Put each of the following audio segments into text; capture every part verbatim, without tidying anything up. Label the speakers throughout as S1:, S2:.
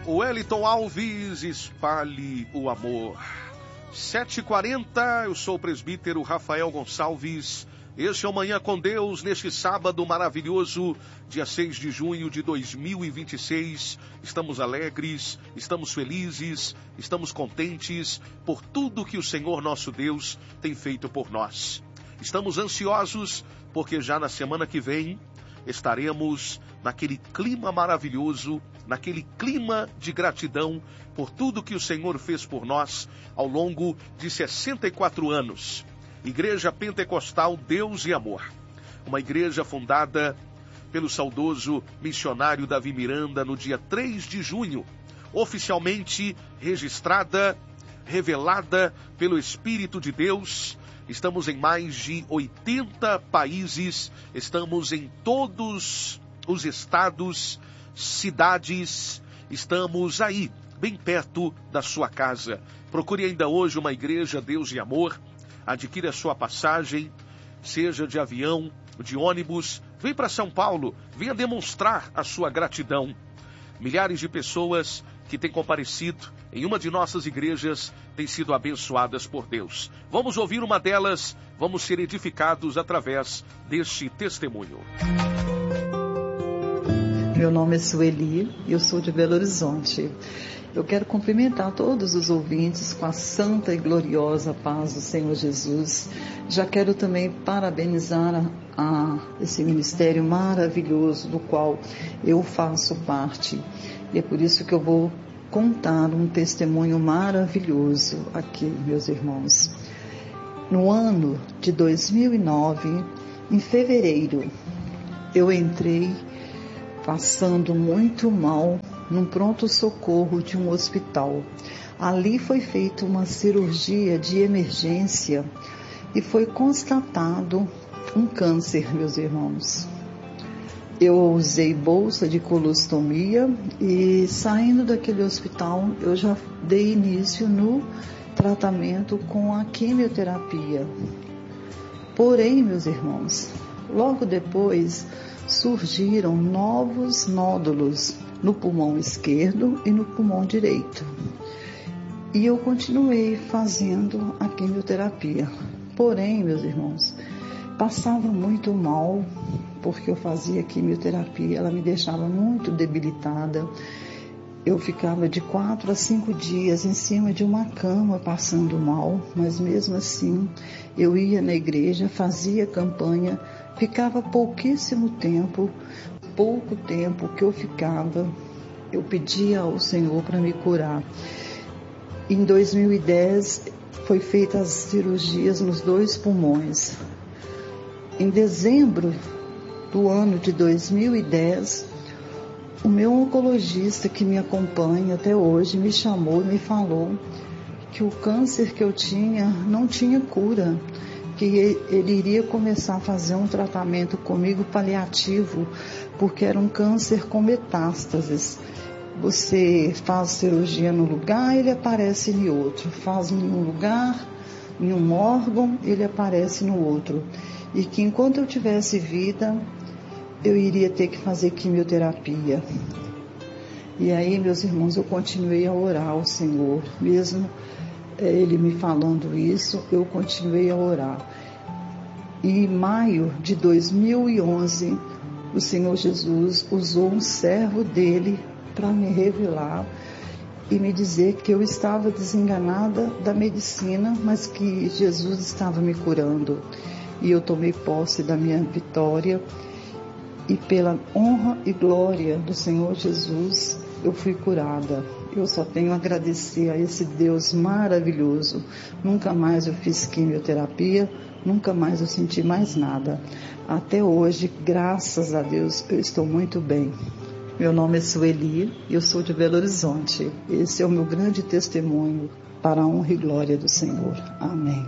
S1: Wellington Alves, espalhe o amor. sete e quarenta, eu sou o presbítero Rafael Gonçalves. Este é o Manhã com Deus, neste sábado maravilhoso, dia seis de junho de dois mil e vinte e seis. Estamos alegres, estamos felizes, estamos contentes por tudo que o Senhor nosso Deus tem feito por nós. Estamos ansiosos porque já na semana que vem estaremos naquele clima maravilhoso, naquele clima de gratidão por tudo que o Senhor fez por nós ao longo de sessenta e quatro anos. Igreja Pentecostal Deus e Amor, uma igreja fundada pelo saudoso missionário Davi Miranda no dia três de junho, oficialmente registrada, revelada pelo Espírito de Deus. Estamos em mais de oitenta países, estamos em todos os estados, cidades, estamos aí, bem perto da sua casa. Procure ainda hoje uma igreja Deus e Amor, adquira a sua passagem, seja de avião, de ônibus, vem para São Paulo, venha demonstrar a sua gratidão. Milhares de pessoas que têm comparecido em uma de nossas igrejas têm sido abençoadas por Deus. Vamos ouvir uma delas, vamos ser edificados através deste testemunho.
S2: Meu nome é Sueli, eu sou de Belo Horizonte. Eu quero cumprimentar todos os ouvintes com a santa e gloriosa paz do Senhor Jesus. Já quero também parabenizar a, a esse ministério maravilhoso do qual eu faço parte. E é por isso que eu vou contar um testemunho maravilhoso aqui, meus irmãos. No ano de dois mil e nove, em fevereiro, eu entrei passando muito mal num pronto-socorro de um hospital. Ali foi feita uma cirurgia de emergência e foi constatado um câncer, meus irmãos. Eu usei bolsa de colostomia e, saindo daquele hospital, eu já dei início no tratamento com a quimioterapia. Porém, meus irmãos, logo depois surgiram novos nódulos no pulmão esquerdo e no pulmão direito. E eu continuei fazendo a quimioterapia. Porém, meus irmãos, passava muito mal, porque eu fazia quimioterapia, ela me deixava muito debilitada. Eu ficava de quatro a cinco dias em cima de uma cama passando mal, mas mesmo assim eu ia na igreja, fazia campanha, ficava pouquíssimo tempo, pouco tempo que eu ficava, eu pedia ao Senhor para me curar. Em dois mil e dez foi feitas as cirurgias nos dois pulmões. Em dezembro do ano de dois mil e dez, o meu oncologista que me acompanha até hoje me chamou e me falou que o câncer que eu tinha não tinha cura, que ele iria começar a fazer um tratamento comigo paliativo, porque era um câncer com metástases. Você faz cirurgia no lugar, ele aparece em outro. Faz em um lugar, em um órgão, ele aparece no outro. E que enquanto eu tivesse vida, eu iria ter que fazer quimioterapia. E aí, meus irmãos, eu continuei a orar ao Senhor. Mesmo ele me falando isso, eu continuei a orar. E em maio de dois mil e onze, o Senhor Jesus usou um servo dele para me revelar e me dizer que eu estava desenganada da medicina, mas que Jesus estava me curando. E eu tomei posse da minha vitória e pela honra e glória do Senhor Jesus, eu fui curada. Eu só tenho a agradecer a esse Deus maravilhoso. Nunca mais eu fiz quimioterapia, nunca mais eu senti mais nada. Até hoje, graças a Deus, eu estou muito bem. Meu nome é Sueli, eu sou de Belo Horizonte. Esse é o meu grande testemunho para a honra e glória do Senhor. Amém.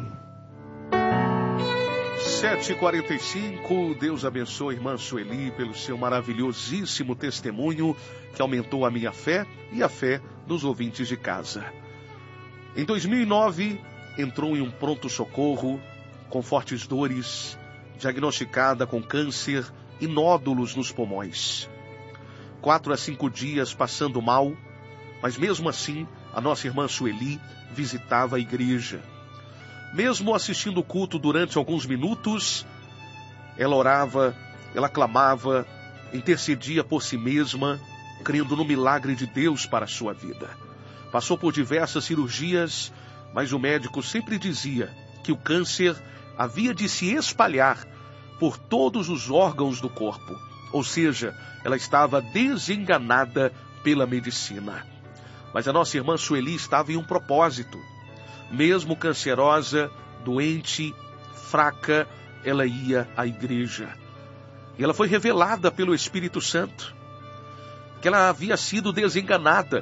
S1: sete e quarenta e cinco, Deus abençoe a irmã Sueli pelo seu maravilhosíssimo testemunho que aumentou a minha fé e a fé dos ouvintes de casa. Em dois mil e nove, entrou em um pronto-socorro com fortes dores, diagnosticada com câncer e nódulos nos pulmões. Quatro a cinco dias passando mal, Mas mesmo assim, a nossa irmã Sueli visitava a igreja. Mesmo assistindo o culto durante alguns minutos, ela orava, ela clamava, intercedia por si mesma, crendo no milagre de Deus para a sua vida. Passou por diversas cirurgias, mas o médico sempre dizia que o câncer havia de se espalhar por todos os órgãos do corpo. Ou seja, ela estava desenganada pela medicina. Mas a nossa irmã Sueli estava em um propósito. Mesmo cancerosa, doente, fraca, ela ia à igreja. E ela foi revelada pelo Espírito Santo que ela havia sido desenganada.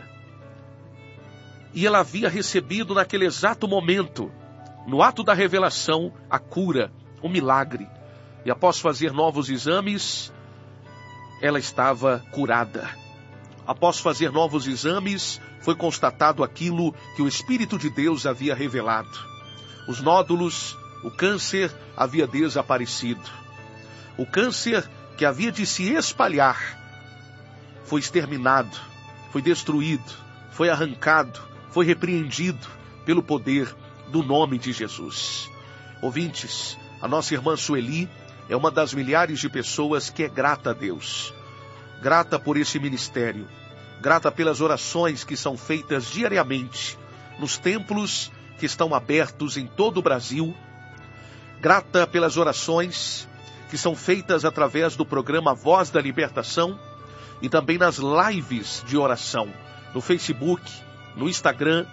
S1: E ela havia recebido naquele exato momento, no ato da revelação, a cura, o milagre. E após fazer novos exames, ela estava curada. Após fazer novos exames, foi constatado aquilo que o Espírito de Deus havia revelado. Os nódulos, o câncer havia desaparecido. O câncer que havia de se espalhar foi exterminado, foi destruído, foi arrancado, foi repreendido pelo poder do nome de Jesus. Ouvintes, a nossa irmã Sueli é uma das milhares de pessoas que é grata a Deus. Grata por esse ministério. Grata pelas orações que são feitas diariamente nos templos que estão abertos em todo o Brasil. Grata pelas orações que são feitas através do programa Voz da Libertação e também nas lives de oração no Facebook, no Instagram.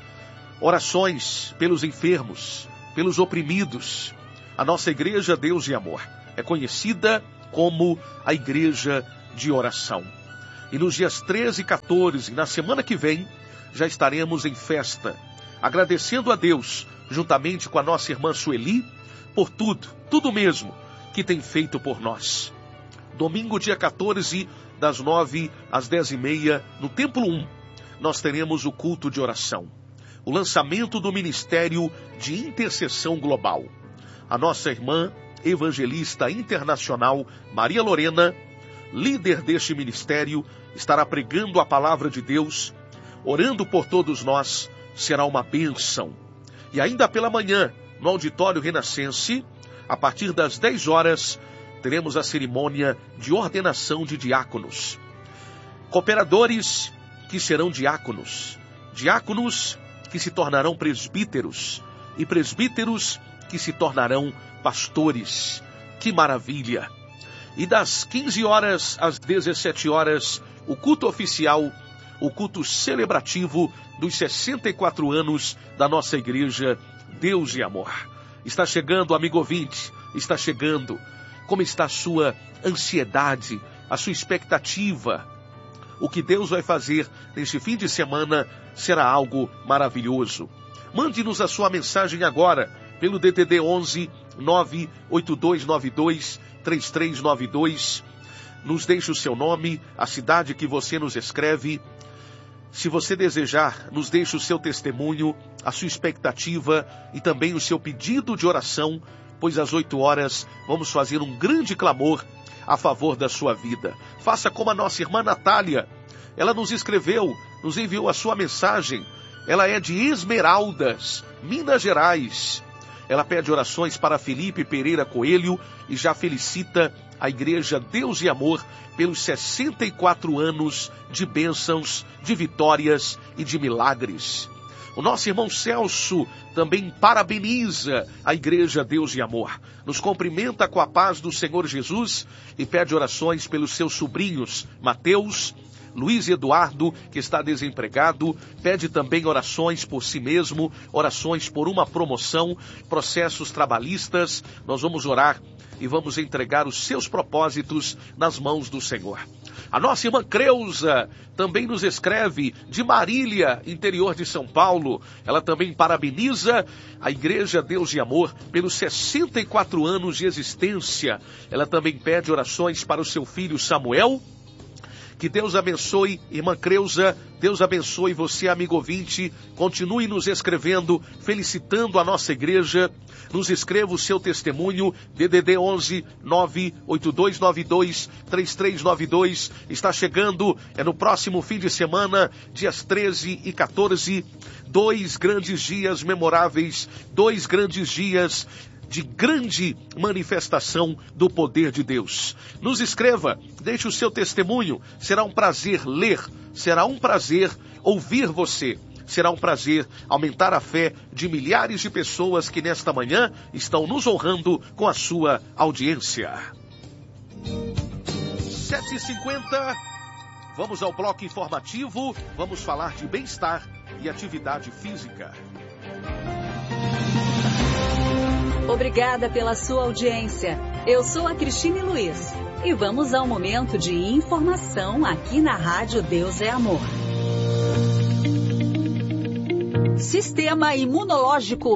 S1: Orações pelos enfermos, pelos oprimidos. A nossa igreja Deus e Amor é conhecida como a igreja de oração. E nos dias treze e quatorze, na semana que vem, já estaremos em festa, agradecendo a Deus, juntamente com a nossa irmã Sueli, por tudo, tudo mesmo, que tem feito por nós. Domingo, dia quatorze, das nove às dez e meia, no Templo um, nós teremos o culto de oração. O lançamento do Ministério de Intercessão Global. A nossa irmã evangelista internacional, Maria Lorena, líder deste ministério, estará pregando a palavra de Deus, orando por todos nós, será uma bênção. E ainda pela manhã, no Auditório Renascense, a partir das dez horas, teremos a cerimônia de ordenação de diáconos. Cooperadores que serão diáconos, diáconos que se tornarão presbíteros, e presbíteros que se tornarão pastores. Que maravilha! E das quinze horas às dezessete horas, o culto oficial, o culto celebrativo dos sessenta e quatro anos da nossa igreja Deus e Amor. Está chegando, amigo ouvinte, está chegando. Como está a sua ansiedade, a sua expectativa? O que Deus vai fazer neste fim de semana será algo maravilhoso. Mande-nos a sua mensagem agora, pelo D D D onze, nove oito dois nove dois, três três nove dois. Nos deixe o seu nome, a cidade que você nos escreve. Se você desejar, nos deixe o seu testemunho, a sua expectativa e também o seu pedido de oração, pois às oito horas vamos fazer um grande clamor a favor da sua vida. Faça como a nossa irmã Natália. Ela nos escreveu, nos enviou a sua mensagem. Ela é de Esmeraldas, Minas Gerais. Ela pede orações para Felipe Pereira Coelho e já felicita a igreja Deus e Amor pelos sessenta e quatro anos de bênçãos, de vitórias e de milagres. O nosso irmão Celso também parabeniza a igreja Deus e Amor. Nos cumprimenta com a paz do Senhor Jesus e pede orações pelos seus sobrinhos Mateus, Luiz Eduardo, que está desempregado, pede também orações por si mesmo, orações por uma promoção, processos trabalhistas. Nós vamos orar e vamos entregar os seus propósitos nas mãos do Senhor. A nossa irmã Creuza também nos escreve de Marília, interior de São Paulo. Ela também parabeniza a Igreja Deus e Amor pelos sessenta e quatro anos de existência. Ela também pede orações para o seu filho Samuel, Que Deus abençoe, irmã Creuza, Deus abençoe você, amigo ouvinte. Continue nos escrevendo, felicitando a nossa igreja. Nos escreva o seu testemunho, D D D onze, nove oito dois nove dois, três três nove dois. Está chegando, é no próximo fim de semana, dias treze e quatorze. Dois grandes dias memoráveis, dois grandes dias de grande manifestação do poder de Deus. Nos escreva, deixe o seu testemunho. Será um prazer ler, será um prazer ouvir você. Será um prazer aumentar a fé de milhares de pessoas que nesta manhã estão nos honrando com a sua audiência. sete e cinquenta, vamos ao bloco informativo, vamos falar de bem-estar e atividade física.
S3: Obrigada pela sua audiência. Eu sou a Cristine Luiz e vamos ao momento de informação aqui na Rádio Deus é Amor. Sistema imunológico.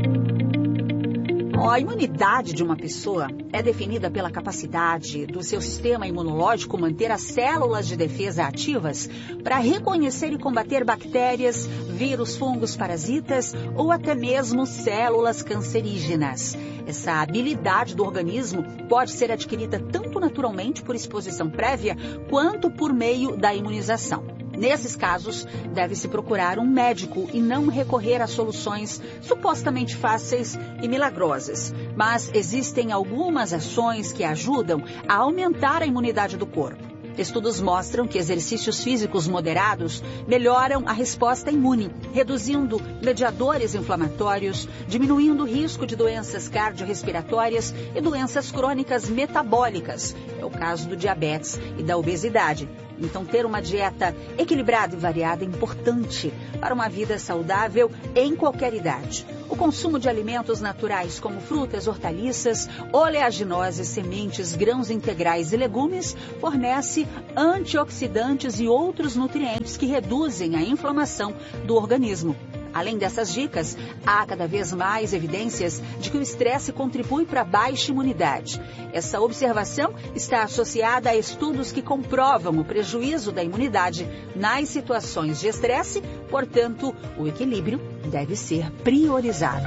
S3: A imunidade de uma pessoa é definida pela capacidade do seu sistema imunológico manter as células de defesa ativas para reconhecer e combater bactérias, vírus, fungos, parasitas ou até mesmo células cancerígenas. Essa habilidade do organismo pode ser adquirida tanto naturalmente por exposição prévia quanto por meio da imunização. Nesses casos, deve-se procurar um médico e não recorrer a soluções supostamente fáceis e milagrosas. Mas existem algumas ações que ajudam a aumentar a imunidade do corpo. Estudos mostram que exercícios físicos moderados melhoram a resposta imune, reduzindo mediadores inflamatórios, diminuindo o risco de doenças cardiorrespiratórias e doenças crônicas metabólicas. É o caso do diabetes e da obesidade. Então, ter uma dieta equilibrada e variada é importante para uma vida saudável em qualquer idade. O consumo de alimentos naturais como frutas, hortaliças, oleaginosas, sementes, grãos integrais e legumes fornece antioxidantes e outros nutrientes que reduzem a inflamação do organismo. Além dessas dicas, há cada vez mais evidências de que o estresse contribui para a baixa imunidade. Essa observação está associada a estudos que comprovam o prejuízo da imunidade nas situações de estresse, portanto, o equilíbrio deve ser priorizado.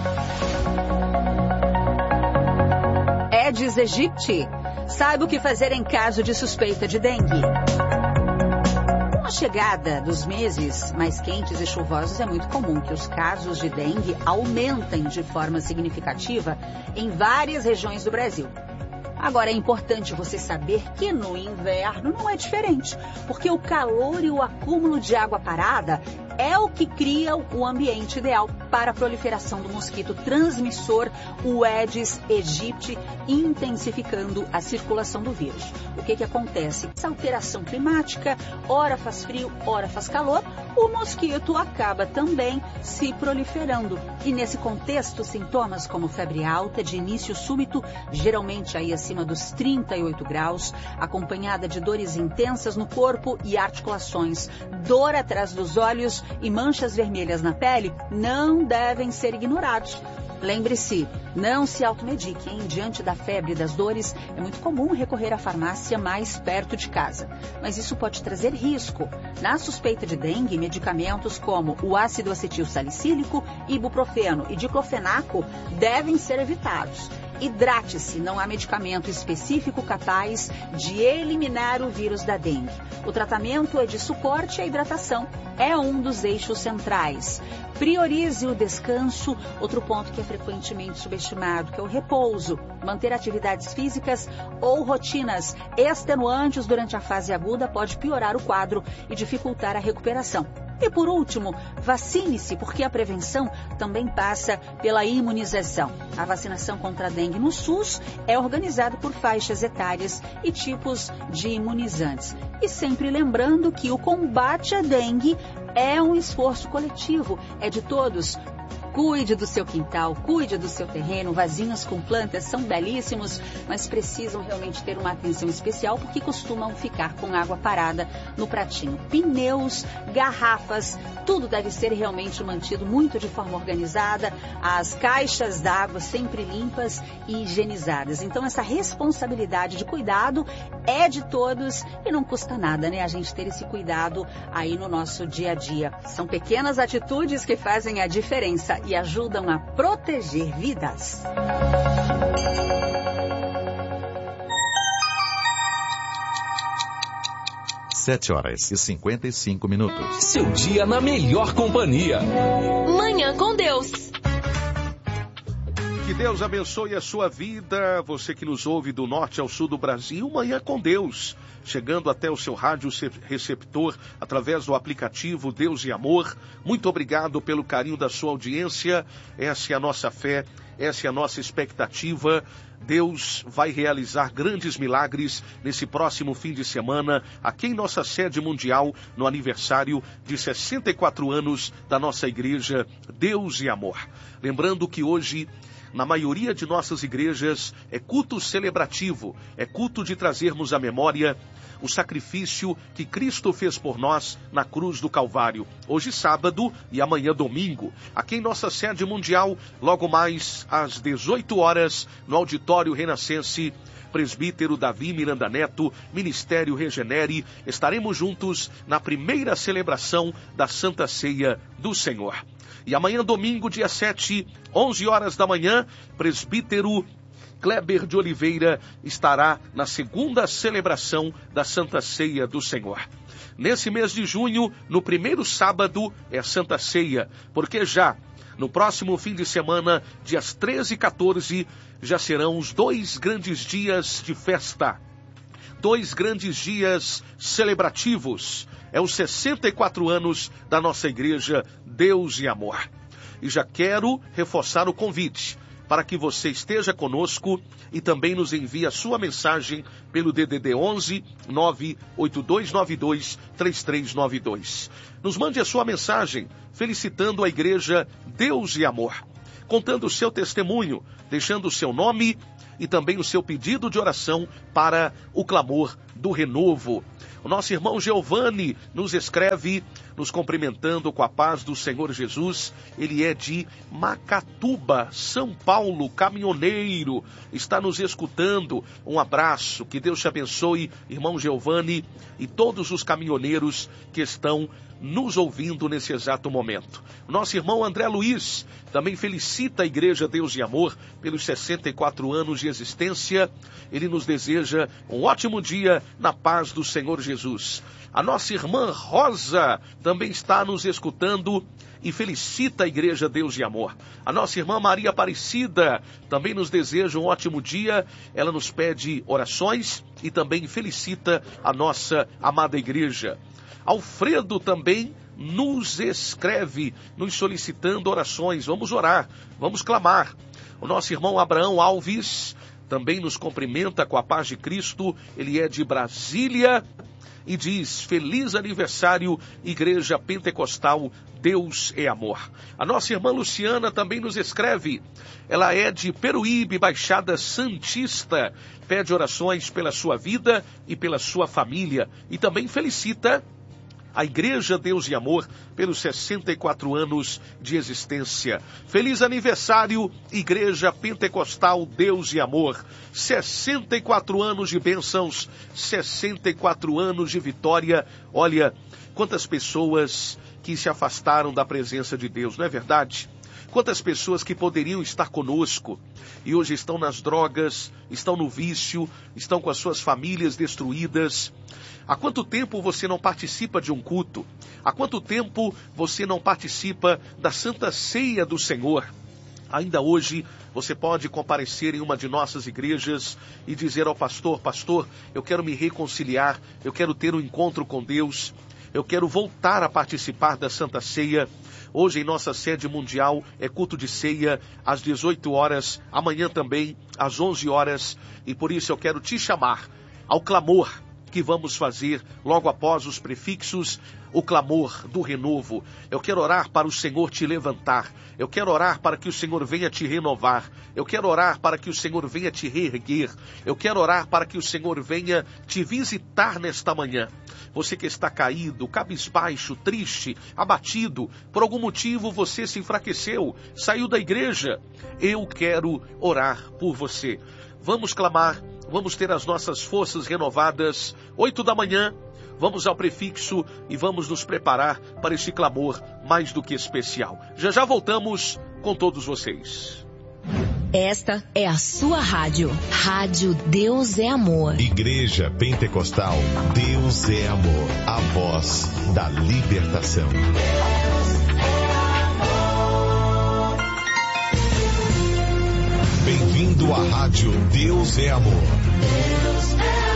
S3: Aedes aegypti. Saiba o que fazer em caso de suspeita de dengue. Com a chegada dos meses mais quentes e chuvosos, é muito comum que os casos de dengue aumentem de forma significativa em várias regiões do Brasil. Agora, é importante você saber que no inverno não é diferente, porque o calor e o acúmulo de água parada é o que cria o ambiente ideal para a proliferação do mosquito transmissor, o Aedes aegypti, intensificando a circulação do vírus. O que que acontece? Essa alteração climática, ora faz frio, ora faz calor, o mosquito acaba também se proliferando. E nesse contexto, sintomas como febre alta, de início súbito, geralmente aí acima dos trinta e oito graus, acompanhada de dores intensas no corpo e articulações, dor atrás dos olhos e manchas vermelhas na pele, não devem ser ignorados. Lembre-se, não se automedique, hein? Diante da febre e das dores, é muito comum recorrer à farmácia mais perto de casa. Mas isso pode trazer risco. Na suspeita de dengue, medicamentos como o ácido acetil salicílico, ibuprofeno e diclofenaco devem ser evitados. Hidrate-se, não há medicamento específico capaz de eliminar o vírus da dengue. O tratamento é de suporte à hidratação, é um dos eixos centrais. Priorize o descanso, outro ponto que é frequentemente subestimado, que é o repouso. Manter atividades físicas ou rotinas extenuantes durante a fase aguda pode piorar o quadro e dificultar a recuperação. E por último, vacine-se, porque a prevenção também passa pela imunização. A vacinação contra a dengue no SUS é organizada por faixas etárias e tipos de imunizantes. E sempre lembrando que o combate à dengue é um esforço coletivo, é de todos. Cuide do seu quintal, cuide do seu terreno. Vasinhos com plantas são belíssimos, mas precisam realmente ter uma atenção especial porque costumam ficar com água parada no pratinho. Pneus, garrafas, tudo deve ser realmente mantido muito de forma organizada. As caixas d'água sempre limpas e higienizadas. Então essa responsabilidade de cuidado é de todos e não custa nada, né? A gente ter esse cuidado aí no nosso dia a dia. São pequenas atitudes que fazem a diferença e ajudam a proteger vidas.
S4: Sete horas e cinquenta e cinco minutos.
S5: Seu dia na melhor companhia.
S6: Manhã com Deus.
S1: Que Deus abençoe a sua vida, você que nos ouve do norte ao sul do Brasil. Manhã com Deus, chegando até o seu rádio receptor através do aplicativo Deus e Amor. Muito obrigado pelo carinho da sua audiência. Essa é a nossa fé, essa é a nossa expectativa. Deus vai realizar grandes milagres nesse próximo fim de semana, aqui em nossa sede mundial, no aniversário de sessenta e quatro anos da nossa igreja Deus e Amor. Lembrando que hoje, na maioria de nossas igrejas, é culto celebrativo, é culto de trazermos à memória o sacrifício que Cristo fez por nós na cruz do Calvário. Hoje sábado e amanhã domingo, aqui em nossa sede mundial, logo mais às dezoito horas, no Auditório Renascense, Presbítero Davi Miranda Neto, Ministério Regenere, estaremos juntos na primeira celebração da Santa Ceia do Senhor. E amanhã domingo, dia sete, onze horas da manhã, Presbítero Kleber de Oliveira estará na segunda celebração da Santa Ceia do Senhor. Nesse mês de junho, no primeiro sábado, é a Santa Ceia, porque já no próximo fim de semana, dias treze e quatorze, já serão os dois grandes dias de festa. Dois grandes dias celebrativos. É os sessenta e quatro anos da nossa igreja Deus e Amor. E já quero reforçar o convite para que você esteja conosco e também nos envie a sua mensagem pelo D D D onze, nove oito dois nove dois, três três nove dois. Nos mande a sua mensagem felicitando a igreja Deus e Amor, contando o seu testemunho, deixando o seu nome e também o seu pedido de oração para o clamor do renovo. O nosso irmão Giovanni nos escreve, nos cumprimentando com a paz do Senhor Jesus. Ele é de Macatuba, São Paulo, caminhoneiro, está nos escutando. Um abraço, que Deus te abençoe, irmão Giovanni, e todos os caminhoneiros que estão nos ouvindo nesse exato momento. Nosso irmão André Luiz também felicita a Igreja Deus e Amor pelos sessenta e quatro anos de existência. Ele nos deseja um ótimo dia na paz do Senhor Jesus. A nossa irmã Rosa também está nos escutando e felicita a Igreja Deus e Amor. A nossa irmã Maria Aparecida também nos deseja um ótimo dia. Ela nos pede orações e também felicita a nossa amada igreja. Alfredo também nos escreve, nos solicitando orações. Vamos orar, vamos clamar. O nosso irmão Abraão Alves também nos cumprimenta com a paz de Cristo. Ele é de Brasília e diz: feliz aniversário, Igreja Pentecostal Deus é Amor. A nossa irmã Luciana também nos escreve. Ela é de Peruíbe, Baixada Santista. Pede orações pela sua vida e pela sua família. E também felicita a Igreja Deus e Amor pelos sessenta e quatro anos de existência. Feliz aniversário, Igreja Pentecostal Deus e Amor. sessenta e quatro anos de bênçãos, sessenta e quatro anos de vitória. Olha, quantas pessoas que se afastaram da presença de Deus, não é verdade? Quantas pessoas que poderiam estar conosco e hoje estão nas drogas, estão no vício, estão com as suas famílias destruídas. Há quanto tempo você não participa de um culto? Há quanto tempo você não participa da Santa Ceia do Senhor? Ainda hoje você pode comparecer em uma de nossas igrejas e dizer ao pastor: pastor, eu quero me reconciliar, eu quero ter um encontro com Deus, eu quero voltar a participar da Santa Ceia. Hoje em nossa sede mundial é culto de ceia às dezoito horas, amanhã também às onze horas, e por isso eu quero te chamar ao clamor, que vamos fazer logo após os prefixos, o clamor do renovo. Eu quero orar para o Senhor te levantar. Eu quero orar para que o Senhor venha te renovar. Eu quero orar para que o Senhor venha te reerguer. Eu quero orar para que o Senhor venha te visitar nesta manhã. Você que está caído, cabisbaixo, triste, abatido, por algum motivo você se enfraqueceu, saiu da igreja. Eu quero orar por você. Vamos clamar, vamos ter as nossas forças renovadas. Oito da manhã, vamos ao prefixo e vamos nos preparar para este clamor mais do que especial. Já já voltamos com todos vocês.
S6: Esta é a sua rádio. Rádio Deus é Amor.
S4: Igreja Pentecostal Deus é Amor. A voz da libertação. Bem-vindo à Rádio Deus é Amor. Deus é amor.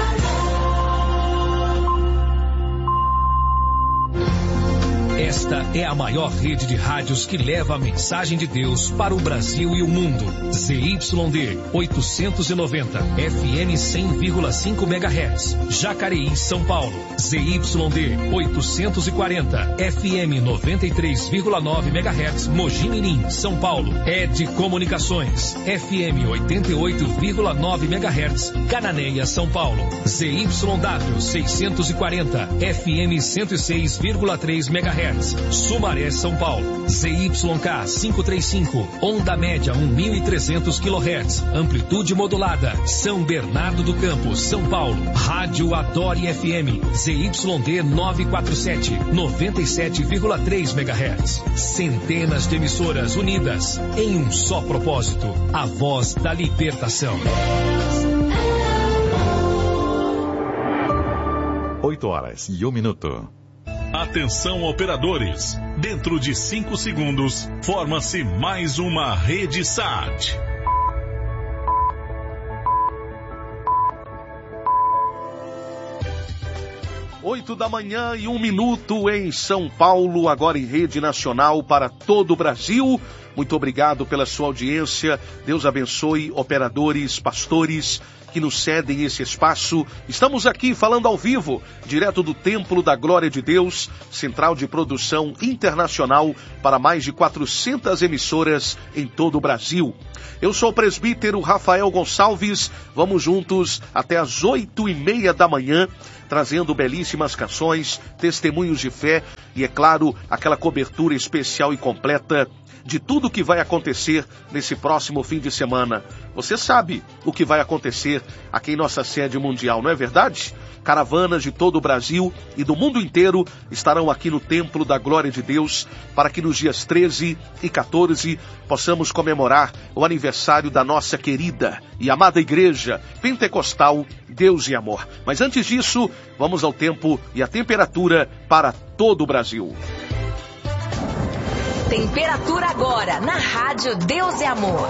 S5: Esta é a maior rede de rádios que leva a mensagem de Deus para o Brasil e o mundo. Z Y D oitocentos e noventa, F M cem vírgula cinco megahertz, Jacareí, São Paulo. Z Y D oitocentos e quarenta, F M noventa e três vírgula nove megahertz, Mogi Mirim, São Paulo. Ed Comunicações, F M oitenta e oito vírgula nove megahertz, Cananéia, São Paulo. Z Y W seiscentos e quarenta, F M cento e seis vírgula três megahertz, Sumaré, São Paulo. Z Y K quinhentos e trinta e cinco, onda média um mil e trezentos quilohertz, amplitude modulada, São Bernardo do Campo, São Paulo. Rádio Adore F M, Z Y D novecentos e quarenta e sete, noventa e sete vírgula três megahertz. Centenas de emissoras unidas em um só propósito, a voz da libertação.
S4: Oito horas e um minuto.
S7: Atenção, operadores. Dentro de cinco segundos, forma-se mais uma rede S A T.
S1: Oito da manhã e um minuto em São Paulo, agora em rede nacional para todo o Brasil. Muito obrigado pela sua audiência. Deus abençoe operadores, pastores que nos cedem esse espaço. Estamos aqui falando ao vivo, direto do Templo da Glória de Deus, central de produção internacional para mais de quatrocentas emissoras em todo o Brasil. Eu sou o presbítero Rafael Gonçalves. Vamos juntos até às oito e meia da manhã, trazendo belíssimas canções, testemunhos de fé e, é claro, aquela cobertura especial e completa de tudo o que vai acontecer nesse próximo fim de semana. Você sabe o que vai acontecer aqui em nossa sede mundial, não é verdade? Caravanas de todo o Brasil e do mundo inteiro estarão aqui no Templo da Glória de Deus para que nos dias treze e quatorze possamos comemorar o aniversário da nossa querida e amada Igreja Pentecostal Deus e Amor. Mas antes disso, vamos ao tempo e à temperatura para todo o Brasil.
S6: Temperatura agora na Rádio Deus é Amor.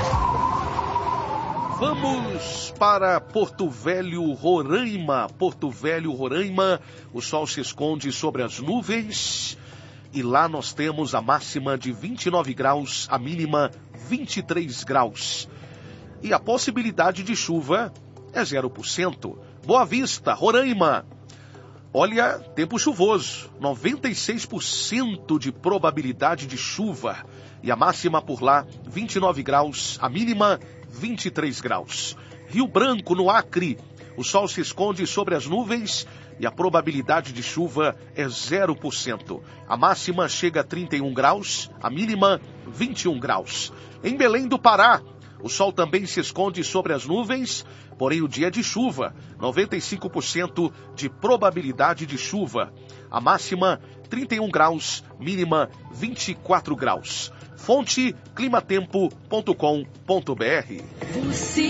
S1: Vamos para Porto Velho, Roraima. Porto Velho, Roraima. O sol se esconde sobre as nuvens e lá nós temos a máxima de vinte e nove graus, a mínima vinte e três graus. E a possibilidade de chuva é zero por cento. Boa Vista, Roraima. Olha, tempo chuvoso, noventa e seis por cento de probabilidade de chuva. E a máxima por lá, vinte e nove graus, a mínima vinte e três graus. Rio Branco, no Acre, o sol se esconde sobre as nuvens e a probabilidade de chuva é zero por cento. A máxima chega a trinta e um graus, a mínima vinte e um graus. Em Belém do Pará, o sol também se esconde sobre as nuvens, porém o dia é de chuva, noventa e cinco por cento de probabilidade de chuva. A máxima, trinta e um graus, mínima, vinte e quatro graus. Fonte climatempo ponto com ponto br.